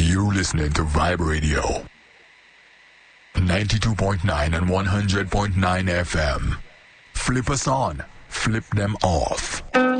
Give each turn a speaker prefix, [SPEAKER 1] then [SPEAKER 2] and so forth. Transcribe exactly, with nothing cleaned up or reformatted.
[SPEAKER 1] You're listening to Vibe Radio. ninety-two point nine and one hundred point nine F M. Flip us on, flip them off.